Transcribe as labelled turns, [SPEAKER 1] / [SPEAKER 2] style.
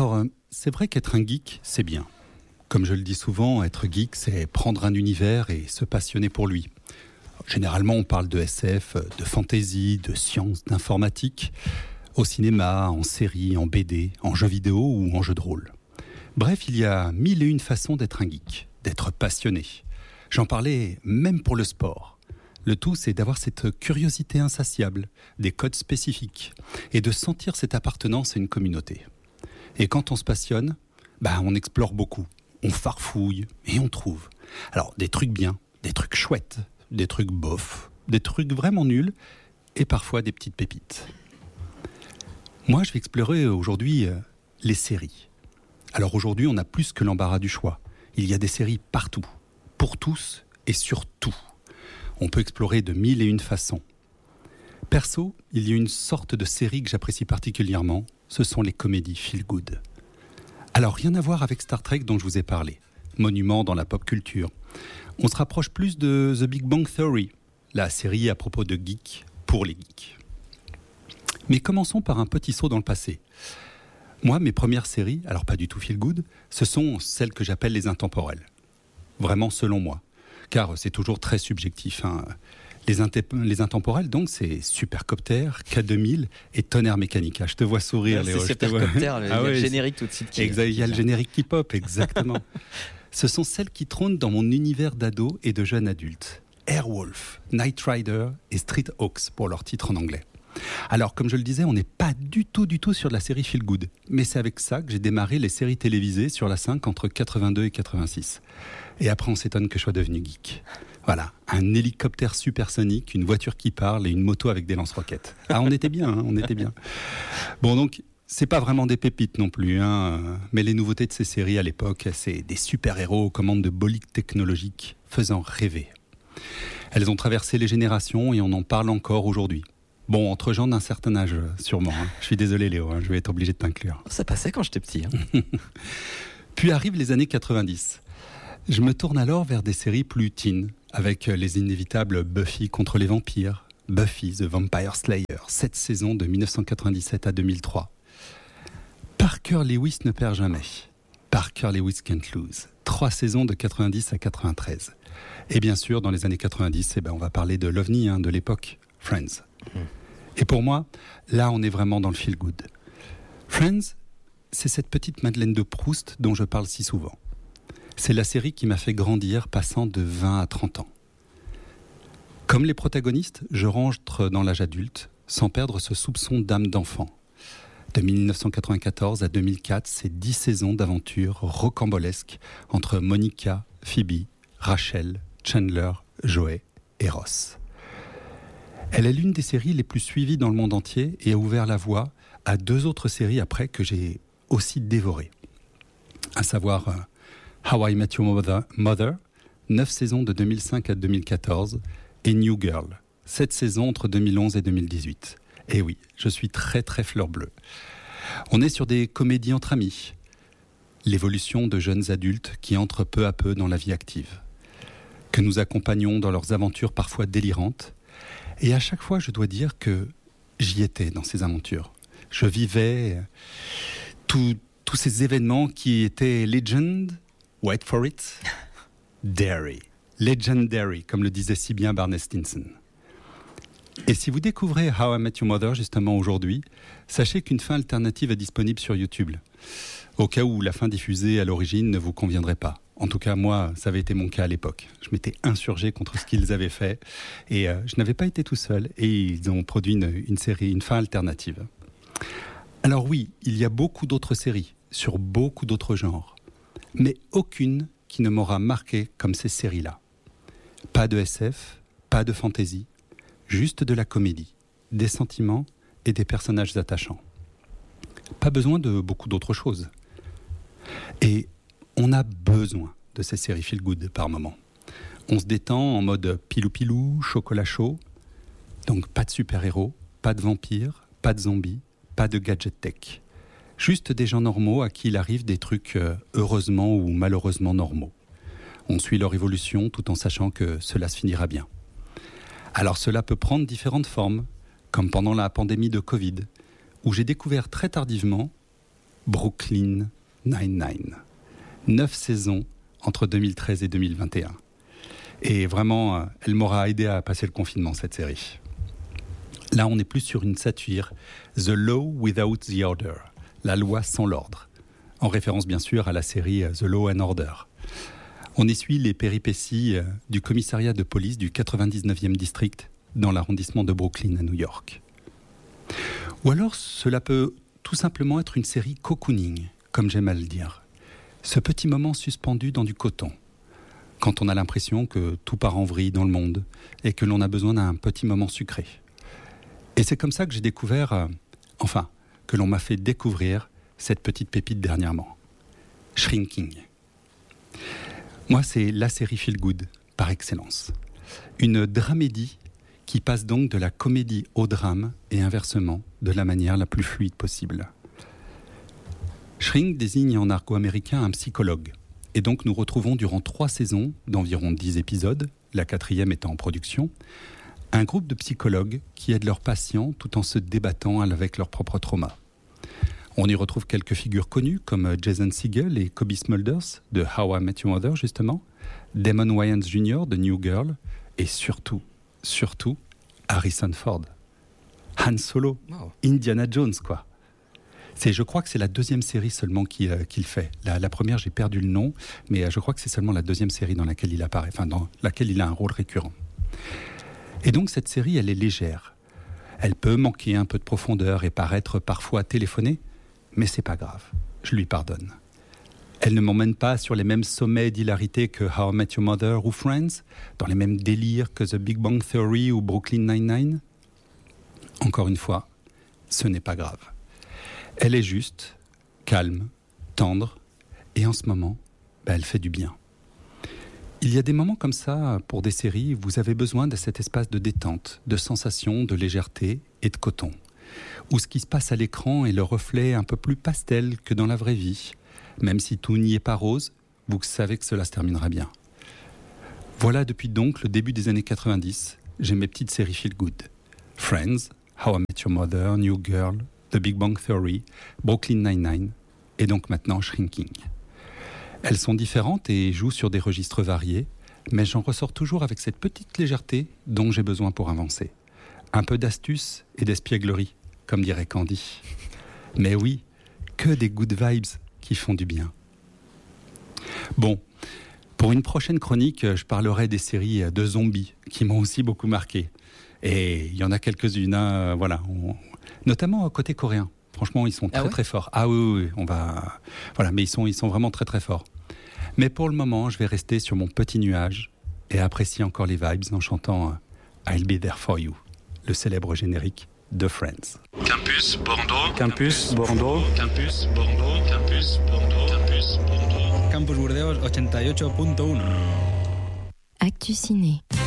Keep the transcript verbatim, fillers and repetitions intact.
[SPEAKER 1] Alors, euh, c'est vrai qu'être un geek, c'est bien. Comme je le dis souvent, être geek, c'est prendre un univers et se passionner pour lui. Généralement, on parle de S F, de fantasy, de science, d'informatique, au cinéma, en série, en B D, en jeux vidéo ou en jeux de rôle. Bref, il y a mille et une façons d'être un geek, d'être passionné. J'en parlais même pour le sport. Le tout, c'est d'avoir cette curiosité insatiable, des codes spécifiques, et de sentir cette appartenance à une communauté. Et quand on se passionne, bah, on explore beaucoup, on farfouille et on trouve. Alors, des trucs bien, des trucs chouettes, des trucs bof, des trucs vraiment nuls, et parfois des petites pépites. Moi, je vais explorer aujourd'hui euh, les séries. Alors aujourd'hui, on a plus que l'embarras du choix. Il y a des séries partout, pour tous et sur tout. On peut explorer de mille et une façons. Perso, il y a une sorte de série que j'apprécie particulièrement, ce sont les comédies feel good. Alors rien à voir avec Star Trek dont je vous ai parlé, monument dans la pop culture. On se rapproche plus de The Big Bang Theory, la série à propos de geeks pour les geeks. Mais commençons par un petit saut dans le passé. Moi, mes premières séries, alors pas du tout feel good, ce sont celles que j'appelle les intemporelles. Vraiment selon moi. Car c'est toujours très subjectif. Hein. Les, inté- les intemporels, donc, c'est Supercopter, K deux mille et Tonnerre Mécanique. Ah, je te vois sourire,
[SPEAKER 2] ouais,
[SPEAKER 1] Léo.
[SPEAKER 2] C'est Supercopter, vois... le, ah, ouais, le générique tout de suite. Qui,
[SPEAKER 1] exact, il y a le générique qui pop, exactement. Ce sont celles qui trônent dans mon univers d'ado et de jeune adulte. Airwolf, Knight Rider et Street Hawks pour leur titre en anglais. Alors, comme je le disais, on n'est pas du tout, du tout sur de la série feel good. Mais c'est avec ça que j'ai démarré les séries télévisées sur la cinq entre quatre-vingt-deux et quatre-vingt-six. Et après, on s'étonne que je sois devenu geek. Voilà, un hélicoptère supersonique, une voiture qui parle et une moto avec des lance-roquettes. Ah, on était bien, hein, on était bien. Bon, donc, c'est pas vraiment des pépites non plus, hein, mais les nouveautés de ces séries à l'époque, c'est des super-héros aux commandes de bolides technologiques faisant rêver. Elles ont traversé les générations et on en parle encore aujourd'hui. Bon, entre gens d'un certain âge, sûrement. Hein. Je suis désolé, Léo, hein, je vais être obligé de t'inclure.
[SPEAKER 2] Ça passait quand j'étais petit. Hein.
[SPEAKER 1] Puis arrivent les années quatre-vingt-dix. Je me tourne alors vers des séries plus teen, avec les inévitables Buffy contre les vampires, Buffy the Vampire Slayer, sept saisons de dix-neuf cent quatre-vingt-dix-sept à deux mille trois. Parker Lewis ne perd jamais. Parker Lewis can't lose. Trois saisons de quatre-vingt-dix à quatre-vingt-treize. Et bien sûr, dans les années quatre-vingt-dix, eh ben, on va parler de l'ovni hein, de l'époque, Friends. Mmh. Et pour moi, là, on est vraiment dans le feel good. Friends, c'est cette petite Madeleine de Proust dont je parle si souvent. C'est la série qui m'a fait grandir, passant de vingt à trente ans. Comme les protagonistes, je rentre dans l'âge adulte, sans perdre ce soupçon d'âme d'enfant. De dix-neuf cent quatre-vingt-quatorze à deux mille quatre, c'est dix saisons d'aventures rocambolesques entre Monica, Phoebe, Rachel, Chandler, Joey et Ross. Elle est l'une des séries les plus suivies dans le monde entier et a ouvert la voie à deux autres séries après que j'ai aussi dévorées. À savoir euh, How I Met Your Mother, Mother, neuf saisons de deux mille cinq à deux mille quatorze, et New Girl, sept saisons entre deux mille onze et deux mille dix-huit. Et oui, je suis très très fleur bleue. On est sur des comédies entre amis, l'évolution de jeunes adultes qui entrent peu à peu dans la vie active, que nous accompagnons dans leurs aventures parfois délirantes. Et à chaque fois, je dois dire que j'y étais dans ces aventures. Je vivais tous ces événements qui étaient legend, wait for it, dairy, legendary, comme le disait si bien Barney Stinson. Et si vous découvrez How I Met Your Mother justement aujourd'hui, sachez qu'une fin alternative est disponible sur YouTube, au cas où la fin diffusée à l'origine ne vous conviendrait pas. En tout cas, moi, ça avait été mon cas à l'époque. Je m'étais insurgé contre ce qu'ils avaient fait et euh, je n'avais pas été tout seul et ils ont produit une, une série, une fin alternative. Alors oui, il y a beaucoup d'autres séries sur beaucoup d'autres genres, mais aucune qui ne m'aura marqué comme ces séries-là. Pas de S F, pas de fantasy, juste de la comédie, des sentiments et des personnages attachants. Pas besoin de beaucoup d'autres choses. Et on a besoin de ces séries feel good par moment. On se détend en mode pilou-pilou, chocolat chaud. Donc pas de super-héros, pas de vampires, pas de zombies, pas de gadget tech. Juste des gens normaux à qui il arrive des trucs heureusement ou malheureusement normaux. On suit leur évolution tout en sachant que cela se finira bien. Alors cela peut prendre différentes formes, comme pendant la pandémie de Covid, où j'ai découvert très tardivement Brooklyn Nine-Nine. Neuf saisons entre deux mille treize et deux mille vingt et un. Et vraiment, elle m'aura aidé à passer le confinement, cette série. Là, on est plus sur une satire, The Law Without the Order, la loi sans l'ordre, en référence bien sûr à la série The Law and Order. On y suit les péripéties du commissariat de police du quatre-vingt-dix-neuvième district dans l'arrondissement de Brooklyn à New York. Ou alors, cela peut tout simplement être une série cocooning, comme j'aime à le dire. Ce petit moment suspendu dans du coton, quand on a l'impression que tout part en vrille dans le monde et que l'on a besoin d'un petit moment sucré. Et c'est comme ça que j'ai découvert, euh, enfin, que l'on m'a fait découvrir cette petite pépite dernièrement. Shrinking. Moi, c'est la série Feel Good, par excellence. Une dramédie qui passe donc de la comédie au drame et inversement, de la manière la plus fluide possible. Shrink désigne en argot américain un psychologue. Et donc nous retrouvons durant trois saisons, d'environ dix épisodes, la quatrième étant en production, un groupe de psychologues qui aident leurs patients tout en se débattant avec leurs propres traumas. On y retrouve quelques figures connues comme Jason Segel et Cobie Smulders de How I Met Your Mother justement, Damon Wayans junior de New Girl et surtout, surtout Harrison Ford. Han Solo, wow. Indiana Jones quoi. C'est, je crois que c'est la deuxième série seulement qu'il, euh, qu'il fait. La, la première, j'ai perdu le nom, mais euh, je crois que c'est seulement la deuxième série dans laquelle il apparaît, enfin dans laquelle il a un rôle récurrent. Et donc cette série, elle est légère. Elle peut manquer un peu de profondeur et paraître parfois téléphonée, mais c'est pas grave, je lui pardonne. Elle ne m'emmène pas sur les mêmes sommets d'hilarité que How I Met Your Mother ou Friends, dans les mêmes délires que The Big Bang Theory ou Brooklyn Nine-Nine. Encore une fois, ce n'est pas grave. Elle est juste, calme, tendre, et en ce moment, bah, elle fait du bien. Il y a des moments comme ça, pour des séries, vous avez besoin de cet espace de détente, de sensation, de légèreté et de coton, où ce qui se passe à l'écran est le reflet un peu plus pastel que dans la vraie vie. Même si tout n'y est pas rose, vous savez que cela se terminera bien. Voilà depuis donc le début des années quatre-vingt-dix, j'ai mes petites séries feel good. Friends, How I Met Your Mother, New Girl, The Big Bang Theory, Brooklyn Nine-Nine, et donc maintenant Shrinking. Elles sont différentes et jouent sur des registres variés, mais j'en ressors toujours avec cette petite légèreté dont j'ai besoin pour avancer. Un peu d'astuce et d'espièglerie, comme dirait Candy. Mais oui, que des good vibes qui font du bien. Bon, pour une prochaine chronique, je parlerai des séries de zombies qui m'ont aussi beaucoup marqué. Et il y en a quelques-unes, hein, voilà, on... notamment côté coréen. Franchement, ils sont très ah ouais très forts. Ah oui, oui, on va, voilà, mais ils sont, ils sont vraiment très très forts. Mais pour le moment, je vais rester sur mon petit nuage et apprécier encore les vibes en chantant I'll Be There For You, le célèbre générique de Friends.
[SPEAKER 3] Campus Bordeaux.
[SPEAKER 4] Campus Bordeaux.
[SPEAKER 3] Campus Bordeaux. Campus Bordeaux. Campus Bordeaux.
[SPEAKER 5] Campus Burdeos ochenta y ocho punto uno.
[SPEAKER 6] Actu Ciné.